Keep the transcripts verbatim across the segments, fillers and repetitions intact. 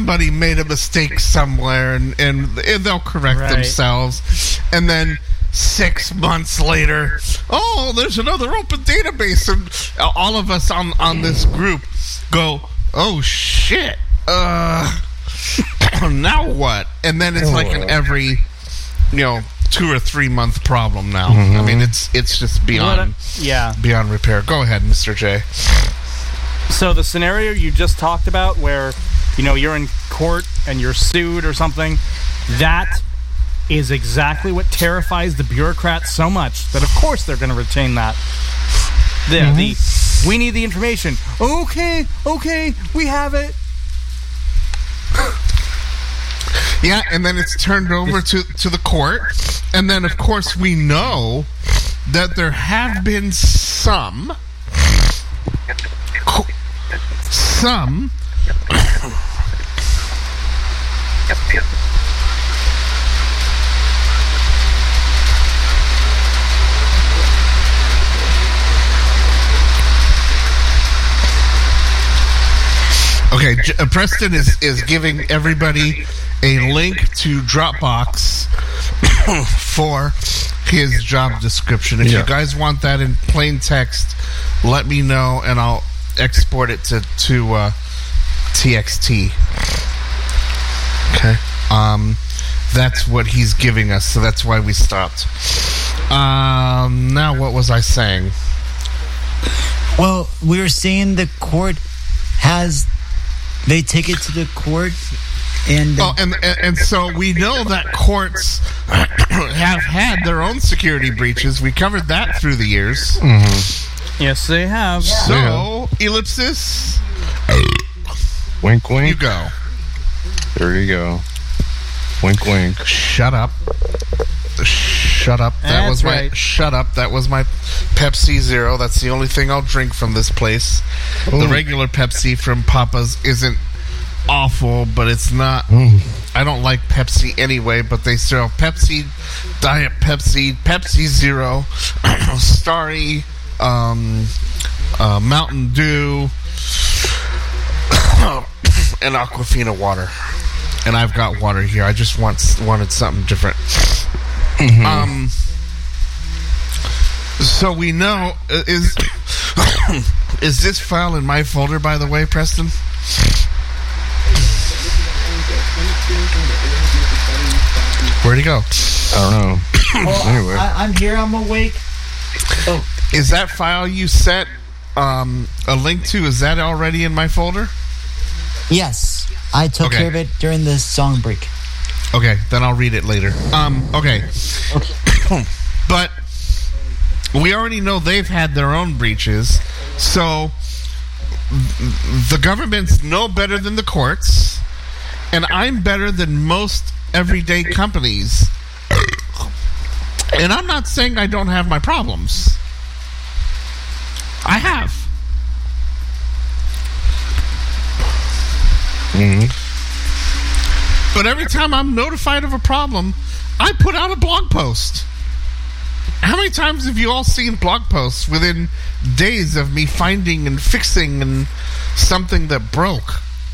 somebody made a mistake somewhere, and, and, and they'll correct right. themselves. And then six months later, oh, there's another open database, and all of us on, on this group go, oh, shit. Uh, now what? And then it's like an every, you know, two or three month problem now. Mm-hmm. I mean, it's it's just beyond yeah. beyond repair. Go ahead, Mister J. So the scenario you just talked about, where you know you're in court and you're sued or something, that is exactly what terrifies the bureaucrats so much that of course they're going to retain that. The, mm-hmm. the we need the information. Okay, okay, we have it. Yeah, and then it's turned over to, to the court. And then, of course, we know that there have been some... Some... Okay, J- uh, Preston is, is giving everybody a link to Dropbox for his job description. If yeah. you guys want that in plain text, let me know, and I'll export it to, to uh, T X T. Okay. Um, that's what he's giving us, so that's why we stopped. Um, now, what was I saying? Well, we were saying the court has... They take it to the court, and oh, and, and and so we know that courts have had their own security breaches. We covered that through the years. Mm-hmm. Yes, they have. Yeah. So, yeah. Ellipsis, wink, wink. You go. There you go. Wink, wink. Shut up. Shut up. That That's was my right. shut up. That was my Pepsi Zero. That's the only thing I'll drink from this place. Ooh. The regular Pepsi from Papa's isn't awful, but it's not. Mm. I don't like Pepsi anyway, but they sell Pepsi, Diet Pepsi, Pepsi Zero, Starry, um, uh, Mountain Dew, and Aquafina water. And I've got water here. I just want wanted something different. Mm-hmm. Um. So we know uh, is is this file in my folder, by the way, Preston? Where'd he go? I don't know. Well, anyway, I, I'm here. I'm awake. Oh, is that file you sent um, a link to? Is that already in my folder? Yes, I took okay. care of it during the song break. Okay, then I'll read it later. Um, okay. okay. But we already know they've had their own breaches, so the government's no better than the courts, and I'm better than most everyday companies. And I'm not saying I don't have my problems. I have. Mm-hmm. But every time I'm notified of a problem, I put out a blog post. How many times have you all seen blog posts within days of me finding and fixing and something that broke?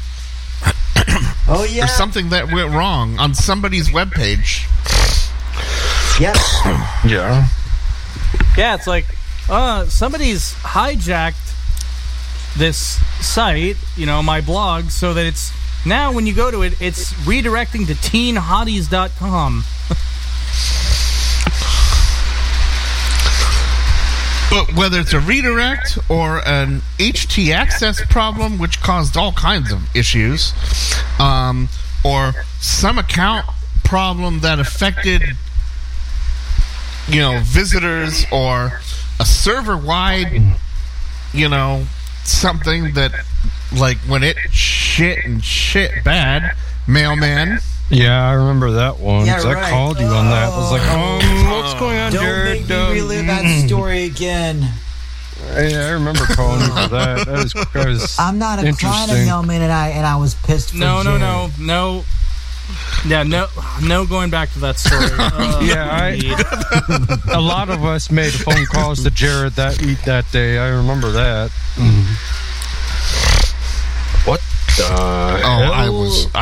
Oh, yeah. Or something that went wrong on somebody's webpage? Yes. Yeah. Yeah, it's like, uh, somebody's hijacked this site, you know, my blog, so that it's now when you go to it, it's redirecting to teen hotties dot com. But whether it's a redirect or an H T access problem, which caused all kinds of issues, um, or some account problem that affected, you know, visitors, or a server-wide, you know, something that, like, when it shit and shit bad, mailman. Yeah, I remember that one. Yeah, right. I called you on that. I was like, um, what's going on, Don't Jared? Don't make me relive that story again. Yeah, I remember calling you for that. That was, that was I'm not a client of mailman, and I and I was pissed for No, Jared. no, no, no. Yeah, no, no going back to that story. Uh, yeah, I, a lot of us made phone calls to Jared that that day. I remember that. Mm. What the Oh, hell? I was...